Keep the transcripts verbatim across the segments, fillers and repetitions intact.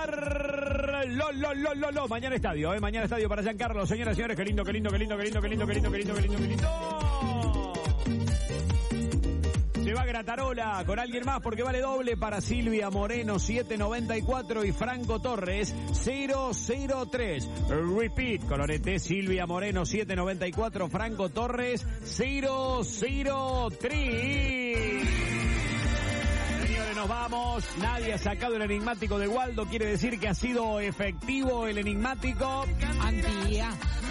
Qatar. Lo, lo, lo, lo, lo. Mañana estadio, eh. Mañana estadio para Giancarlo. Señoras y señores, qué lindo, qué lindo, qué lindo, qué lindo, qué lindo, qué lindo, qué lindo, qué lindo, qué lindo. Se va Gratarola con alguien más porque vale doble para Silvia Moreno siete noventa y cuatro y Franco Torres cero cero tres. Repeat, colorete, Silvia Moreno siete noventa y cuatro, Franco Torres cero cero tres. Señores, nos vamos. Nadie ha sacado el enigmático de Waldo. Quiere decir que ha sido efectivo el enigmático. Antía.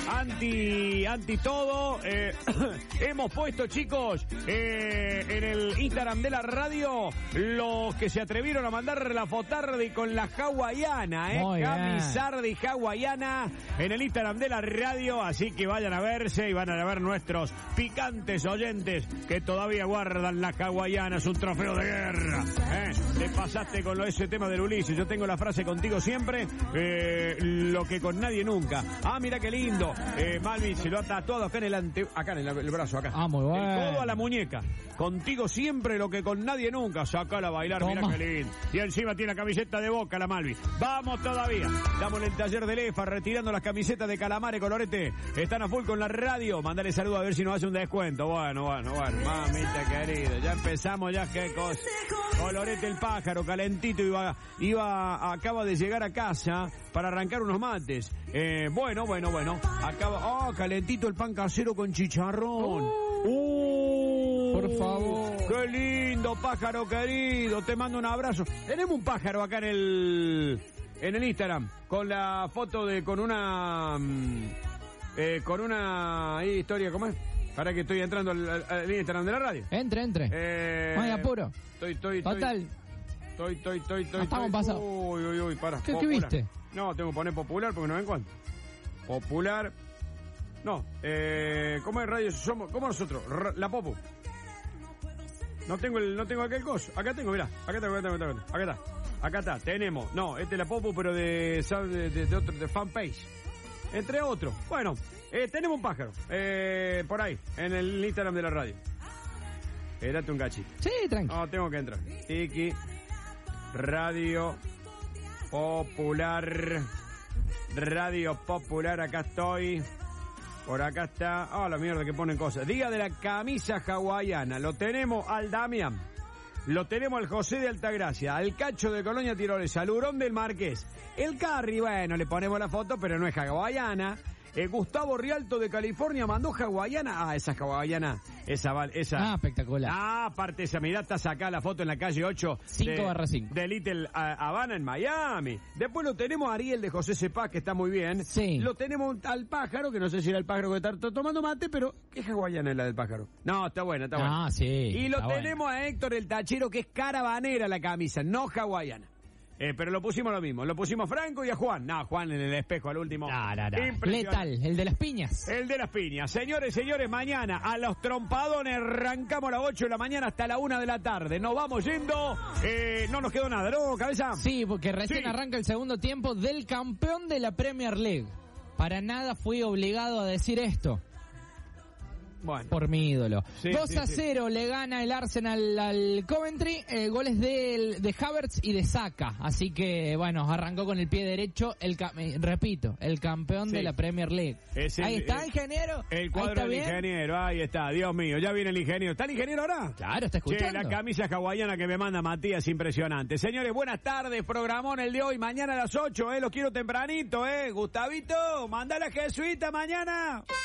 Anti, anti todo. Eh, hemos puesto, chicos, eh, en el Instagram de la radio, los que se atrevieron a mandar la fotardi con la hawaiana, eh. Muy Camisardi hawaiana en el Instagram de la radio. Así que vayan a verse y van a ver nuestros picantes oyentes que todavía guardan la hawaiana. Es un trofeo de guerra. Eh. Te pasaste con lo, ese tema del Ulises. Yo tengo la frase contigo siempre, eh, lo que con nadie nunca. Ah, mira qué lindo. Eh, Malvin se lo ha tatuado acá en el ante, acá en el, el brazo, acá. Ah, muy bueno. El codo a la muñeca. Contigo siempre lo que con nadie nunca. Sacala a bailar, Toma. mira qué lindo. Y encima tiene la camiseta de Boca, la Malvin. Vamos todavía. Estamos en el taller del E F A retirando las camisetas de Calamare, colorete. Están a full con la radio. Mandale saludo a ver si nos hace un descuento. Bueno, bueno, bueno. Mamita querida. Ya empezamos, ya qué cosa. Colorete el pájaro, calentito, iba, iba, acaba de llegar a casa para arrancar unos mates. Eh, bueno, bueno, bueno. Acaba, oh, calentito el pan casero con chicharrón. Uh, uh, por favor. Qué lindo, pájaro querido. Te mando un abrazo. Tenemos un pájaro acá en el, en el Instagram, con la foto de, con una, eh, con una eh, historia, ¿cómo es? Para que estoy entrando al, al, al Instagram de la radio. Entre, entre. Eh, No hay apuro. Estoy, estoy, estoy. Total. Estoy, estoy, estoy, estoy. No estamos estoy. pasados. Uy, uy, uy, para. ¿Qué, ¿qué Popular. viste? No, tengo que poner popular porque no me encuentro. Popular. No, eh, ¿cómo es radio? Somos, ¿cómo nosotros? R- la Popu. No tengo el, no tengo aquel coso. Acá tengo, mirá. Acá tengo, acá tengo, acá tengo. Acá está. Acá está. Tenemos. No, este es la Popu, pero de, de, de, de otro, de fanpage. Entre otros. Bueno, eh, tenemos un pájaro. Eh, por ahí, en el Instagram de la radio. Espérate un cachito. Sí, tranquilo. No, tengo que entrar. Tiki. Radio Popular. Radio Popular, acá estoy. Por acá está. Ah, oh, la mierda que ponen cosas. Día de la camisa hawaiana. Lo tenemos al Damián. Lo tenemos al José de Altagracia. Al Cacho de Colonia Tiroles. Al Hurón del Marqués. El Carri, bueno, le ponemos la foto, pero no es hawaiana. Eh, Gustavo Rialto de California mandó hawaiana. Ah, esa hawaiana. Esa, esa. Ah, espectacular. Ah, aparte esa, mirá, está sacada la foto en la calle ocho. cinco barra cinco. De Little Havana en Miami. Después lo tenemos a Ariel de José Cepaz, que está muy bien. Sí. Lo tenemos al pájaro, que no sé si era el pájaro que está tomando mate, pero ¿qué hawaiana es la del pájaro? No, está buena, está buena. Ah, sí. Y lo está tenemos bueno. a Héctor el Tachero, que es caravanera la camisa, no hawaiana. Eh, pero lo pusimos lo mismo, lo pusimos a Franco y a Juan. No, Juan en el espejo al último. Nah, nah, nah. Impresionante. Letal, el de las piñas. El de las piñas. Señores, señores, mañana a los trompadones arrancamos a las ocho de la mañana hasta la una de la tarde. Nos vamos yendo. Eh, no nos quedó nada, ¿no, cabeza? Sí, porque recién Sí. arranca el segundo tiempo del campeón de la Premier League. Para nada fui obligado a decir esto. Bueno. Por mi ídolo. Sí, dos sí, a sí. cero le gana el Arsenal al Coventry, eh, goles de, de Havertz y de Saka. Así que, bueno, arrancó con el pie derecho, el eh, repito, el campeón Sí. de la Premier League. Es el- Ahí está, el- ingeniero. El Ahí cuadro está del bien. ingeniero, ahí está, Dios mío, ya viene el ingeniero. ¿Está el ingeniero ahora? Claro, está Che, escuchando. la camisa hawaiana que me manda Matías, impresionante. Señores, buenas tardes, programón el de hoy, mañana a las ocho, eh, los quiero tempranito, eh. Gustavito, manda la jesuita mañana.